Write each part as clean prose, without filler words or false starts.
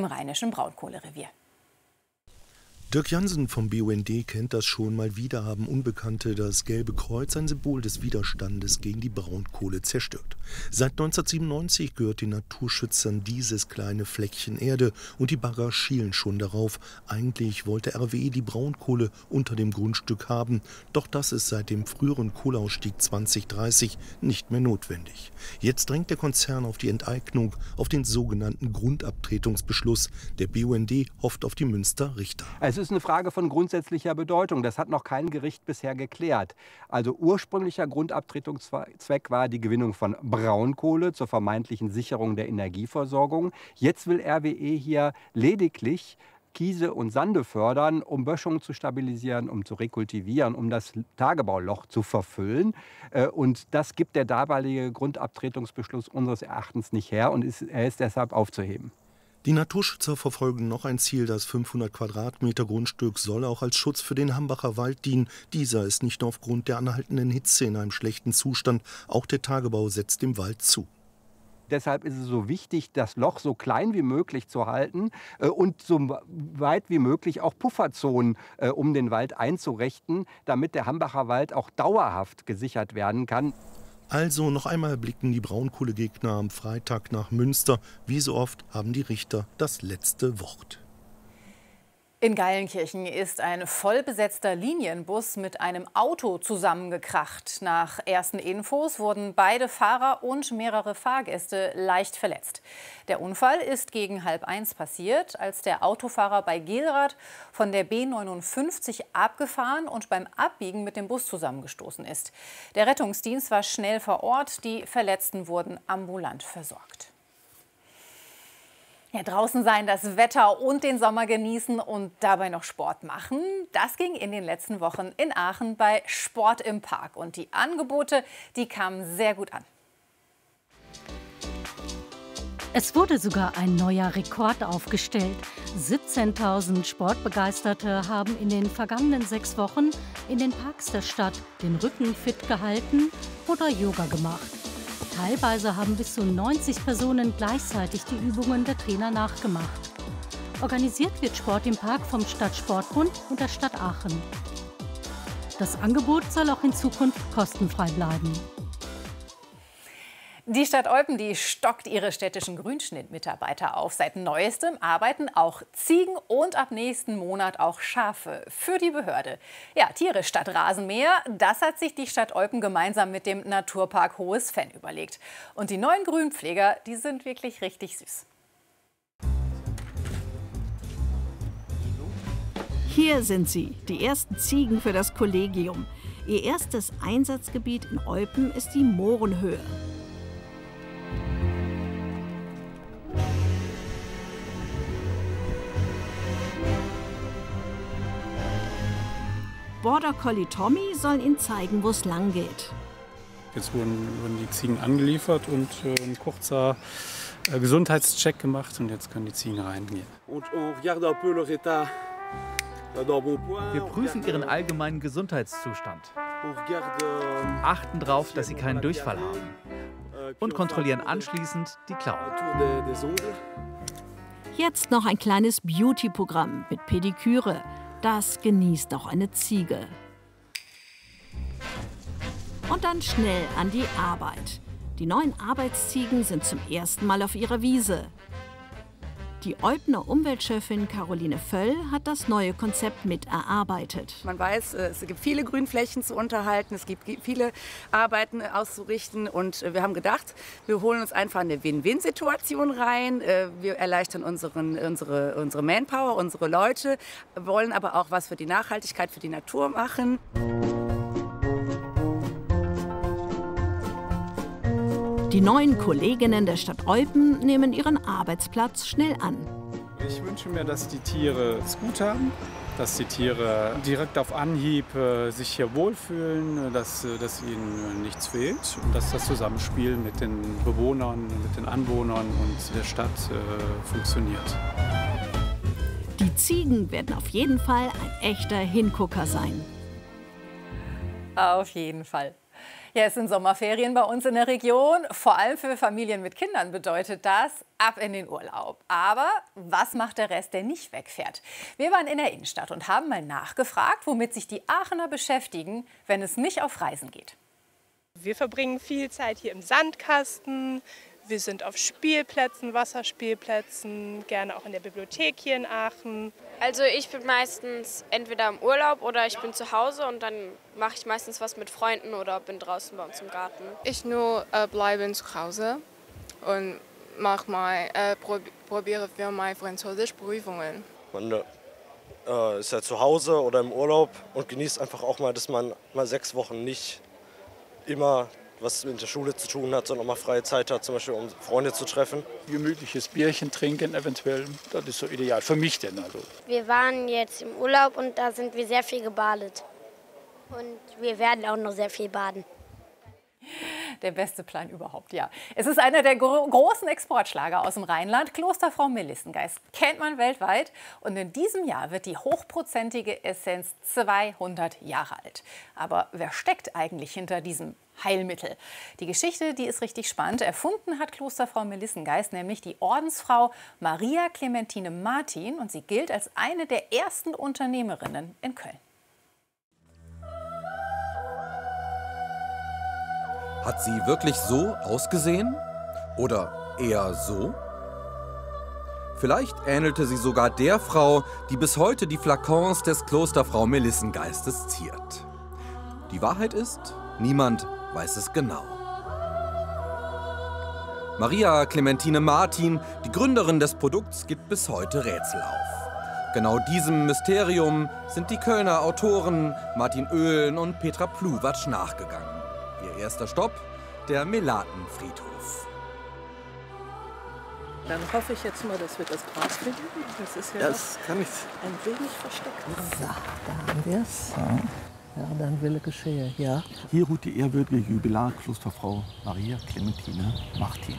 rheinischen Braunkohlerevier. Dirk Jansen vom BUND kennt das schon. Mal wieder haben Unbekannte das Gelbe Kreuz, ein Symbol des Widerstandes gegen die Braunkohle, zerstört. Seit 1997 gehört den Naturschützern dieses kleine Fleckchen Erde und die Bagger schielen schon darauf. Eigentlich wollte RWE die Braunkohle unter dem Grundstück haben, doch das ist seit dem früheren Kohleausstieg 2030 nicht mehr notwendig. Jetzt drängt der Konzern auf die Enteignung, auf den sogenannten Grundabtretungsbeschluss. Der BUND hofft auf die Münster Richter. Es ist eine Frage von grundsätzlicher Bedeutung. Das hat noch kein Gericht bisher geklärt. Also ursprünglicher Grundabtretungszweck war die Gewinnung von Braunkohle zur vermeintlichen Sicherung der Energieversorgung. Jetzt will RWE hier lediglich Kiese und Sande fördern, um Böschungen zu stabilisieren, um zu rekultivieren, um das Tagebauloch zu verfüllen. Und das gibt der damalige Grundabtretungsbeschluss unseres Erachtens nicht her und er ist deshalb aufzuheben. Die Naturschützer verfolgen noch ein Ziel. Das 500 Quadratmeter Grundstück soll auch als Schutz für den Hambacher Wald dienen. Dieser ist nicht nur aufgrund der anhaltenden Hitze in einem schlechten Zustand. Auch der Tagebau setzt dem Wald zu. Deshalb ist es so wichtig, das Loch so klein wie möglich zu halten und so weit wie möglich auch Pufferzonen um den Wald einzurichten, damit der Hambacher Wald auch dauerhaft gesichert werden kann. Also noch einmal blicken die Braunkohlegegner am Freitag nach Münster. Wie so oft haben die Richter das letzte Wort. In Geilenkirchen ist ein vollbesetzter Linienbus mit einem Auto zusammengekracht. Nach ersten Infos wurden beide Fahrer und mehrere Fahrgäste leicht verletzt. Der Unfall ist gegen 12:30 passiert, als der Autofahrer bei Gehlrath von der B59 abgefahren und beim Abbiegen mit dem Bus zusammengestoßen ist. Der Rettungsdienst war schnell vor Ort, die Verletzten wurden ambulant versorgt. Ja, draußen sein, das Wetter und den Sommer genießen und dabei noch Sport machen. Das ging in den letzten Wochen in Aachen bei Sport im Park. Und die Angebote, die kamen sehr gut an. Es wurde sogar ein neuer Rekord aufgestellt. 17.000 Sportbegeisterte haben in den vergangenen 6 Wochen in den Parks der Stadt den Rücken fit gehalten oder Yoga gemacht. Teilweise haben bis zu 90 Personen gleichzeitig die Übungen der Trainer nachgemacht. Organisiert wird Sport im Park vom Stadtsportbund und der Stadt Aachen. Das Angebot soll auch in Zukunft kostenfrei bleiben. Die Stadt Eupen, die stockt ihre städtischen Grünschnittmitarbeiter auf. Seit Neuestem arbeiten auch Ziegen und ab nächsten Monat auch Schafe für die Behörde. Ja, Tiere statt Rasenmäher, das hat sich die Stadt Eupen gemeinsam mit dem Naturpark Hohes Venn überlegt. Und die neuen Grünpfleger, die sind wirklich richtig süß. Hier sind sie, die ersten Ziegen für das Kollegium. Ihr erstes Einsatzgebiet in Eupen ist die Mohrenhöhe. Border Collie Tommy soll ihnen zeigen, wo es lang geht. Jetzt wurden die Ziegen angeliefert und ein kurzer Gesundheitscheck gemacht und jetzt können die Ziegen reingehen. Wir prüfen ihren allgemeinen Gesundheitszustand, achten darauf, dass sie keinen Durchfall haben und kontrollieren anschließend die Klauen. Jetzt noch ein kleines Beauty-Programm mit Pediküre. Das genießt auch eine Ziege. Und dann schnell an die Arbeit. Die neuen Arbeitsziegen sind zum ersten Mal auf ihrer Wiese. Die Eupener Umweltchefin Caroline Völl hat das neue Konzept mit erarbeitet. Man weiß, es gibt viele Grünflächen zu unterhalten, es gibt viele Arbeiten auszurichten und wir haben gedacht, wir holen uns einfach eine Win-Win-Situation rein. Wir erleichtern unsere Manpower, unsere Leute, wollen aber auch was für die Nachhaltigkeit, für die Natur machen. Die neuen Kolleginnen der Stadt Eupen nehmen ihren Arbeitsplatz schnell an. Ich wünsche mir, dass die Tiere es gut haben, dass die Tiere direkt auf Anhieb sich hier wohlfühlen, dass ihnen nichts fehlt und dass das Zusammenspiel mit den Bewohnern, mit den Anwohnern und der Stadt funktioniert. Die Ziegen werden auf jeden Fall ein echter Hingucker sein. Auf jeden Fall. Ja, es sind Sommerferien bei uns in der Region. Vor allem für Familien mit Kindern bedeutet das ab in den Urlaub. Aber was macht der Rest, der nicht wegfährt? Wir waren in der Innenstadt und haben mal nachgefragt, womit sich die Aachener beschäftigen, wenn es nicht auf Reisen geht. Wir verbringen viel Zeit hier im Sandkasten. Wir sind auf Spielplätzen, Wasserspielplätzen, gerne auch in der Bibliothek hier in Aachen. Also ich bin meistens entweder im Urlaub oder ich bin zu Hause und dann mache ich meistens was mit Freunden oder bin draußen bei uns im Garten. Ich bleibe zu Hause und probiere für meine Französischprüfungen. Man ist ja zu Hause oder im Urlaub und genießt einfach auch mal, dass man mal 6 Wochen nicht immer was mit der Schule zu tun hat, sondern auch mal freie Zeit hat, zum Beispiel um Freunde zu treffen. Gemütliches Bierchen trinken eventuell, das ist so ideal, für mich denn also. Wir waren jetzt im Urlaub und da sind wir sehr viel gebadet. Und wir werden auch noch sehr viel baden. Der beste Plan überhaupt, ja. Es ist einer der großen Exportschlager aus dem Rheinland. Klosterfrau Melissengeist kennt man weltweit. Und in diesem Jahr wird die hochprozentige Essenz 200 Jahre alt. Aber wer steckt eigentlich hinter diesem Heilmittel? Die Geschichte, die ist richtig spannend. Erfunden hat Klosterfrau Melissengeist nämlich die Ordensfrau Maria Clementine Martin. Und sie gilt als eine der ersten Unternehmerinnen in Köln. Hat sie wirklich so ausgesehen? Oder eher so? Vielleicht ähnelte sie sogar der Frau, die bis heute die Flakons des Klosterfrau Melissengeistes ziert. Die Wahrheit ist, niemand weiß es genau. Maria Clementine Martin, die Gründerin des Produkts, gibt bis heute Rätsel auf. Genau diesem Mysterium sind die Kölner Autoren Martin Oehlen und Petra Pluwatsch nachgegangen. Ihr erster Stopp, der Melatenfriedhof. Dann hoffe ich jetzt mal, dass wir das Gras finden. Das ist ja das kann ich ein wenig versteckt. So, da haben wir es. Ja, dann Wille geschehe, ja. Hier ruht die ehrwürdige Jubilar Klosterfrau Maria Clementine Martin.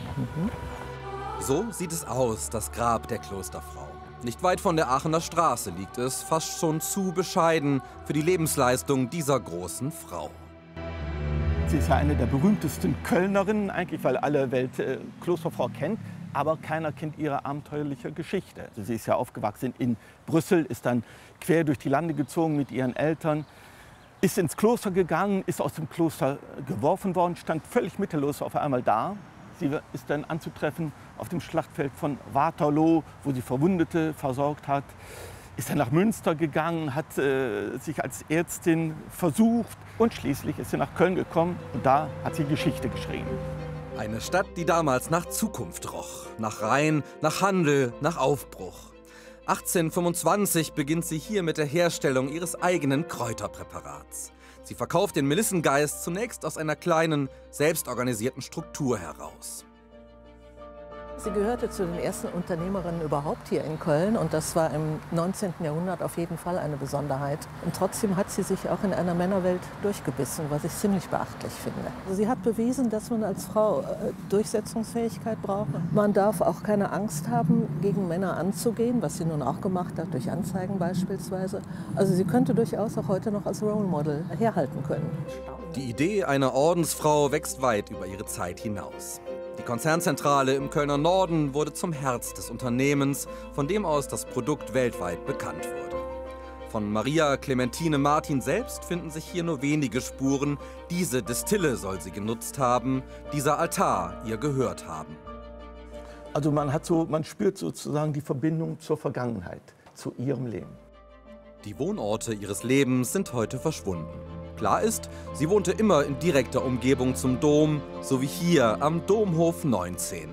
So sieht es aus, das Grab der Klosterfrau. Nicht weit von der Aachener Straße liegt es, fast schon zu bescheiden für die Lebensleistung dieser großen Frau. Sie ist ja eine der berühmtesten Kölnerinnen, eigentlich, weil alle Welt Klosterfrau kennt. Aber keiner kennt ihre abenteuerliche Geschichte. Also sie ist ja aufgewachsen in Brüssel, ist dann quer durch die Lande gezogen mit ihren Eltern, ist ins Kloster gegangen, ist aus dem Kloster geworfen worden, stand völlig mittellos auf einmal da. Sie ist dann anzutreffen auf dem Schlachtfeld von Waterloo, wo sie Verwundete versorgt hat. Ist dann nach Münster gegangen, hat sich als Ärztin versucht und schließlich ist sie nach Köln gekommen und da hat sie Geschichte geschrieben. Eine Stadt, die damals nach Zukunft roch, nach Rhein, nach Handel, nach Aufbruch. 1825 beginnt sie hier mit der Herstellung ihres eigenen Kräuterpräparats. Sie verkauft den Melissengeist zunächst aus einer kleinen, selbstorganisierten Struktur heraus. Sie gehörte zu den ersten Unternehmerinnen überhaupt hier in Köln und das war im 19. Jahrhundert auf jeden Fall eine Besonderheit. Und trotzdem hat sie sich auch in einer Männerwelt durchgebissen, was ich ziemlich beachtlich finde. Also sie hat bewiesen, dass man als Frau Durchsetzungsfähigkeit braucht. Man darf auch keine Angst haben, gegen Männer anzugehen, was sie nun auch gemacht hat, durch Anzeigen beispielsweise. Also sie könnte durchaus auch heute noch als Role Model herhalten können. Die Idee einer Ordensfrau wächst weit über ihre Zeit hinaus. Die Konzernzentrale im Kölner Norden wurde zum Herz des Unternehmens, von dem aus das Produkt weltweit bekannt wurde. Von Maria Clementine Martin selbst finden sich hier nur wenige Spuren. Diese Destille soll sie genutzt haben, dieser Altar ihr gehört haben. Also man spürt sozusagen die Verbindung zur Vergangenheit, zu ihrem Leben. Die Wohnorte ihres Lebens sind heute verschwunden. Klar ist, sie wohnte immer in direkter Umgebung zum Dom, so wie hier am Domhof 19.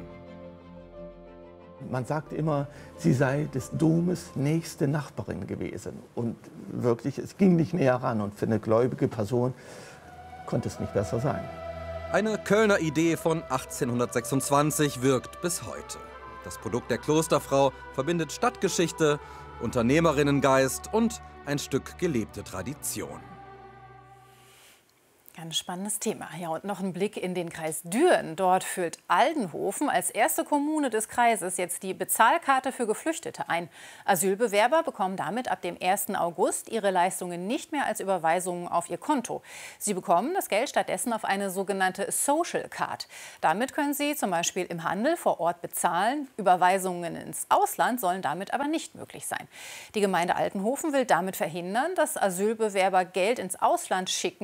Man sagt immer, sie sei des Domes nächste Nachbarin gewesen. Und wirklich, es ging nicht näher ran. Und für eine gläubige Person konnte es nicht besser sein. Eine Kölner Idee von 1826 wirkt bis heute. Das Produkt der Klosterfrau verbindet Stadtgeschichte, Unternehmerinnengeist und ein Stück gelebte Tradition. Ganz spannendes Thema. Ja, und noch ein Blick in den Kreis Düren. Dort füllt Aldenhoven als erste Kommune des Kreises jetzt die Bezahlkarte für Geflüchtete ein. Asylbewerber bekommen damit ab dem 1. August ihre Leistungen nicht mehr als Überweisungen auf ihr Konto. Sie bekommen das Geld stattdessen auf eine sogenannte Social Card. Damit können sie zum Beispiel im Handel vor Ort bezahlen. Überweisungen ins Ausland sollen damit aber nicht möglich sein. Die Gemeinde Aldenhoven will damit verhindern, dass Asylbewerber Geld ins Ausland schicken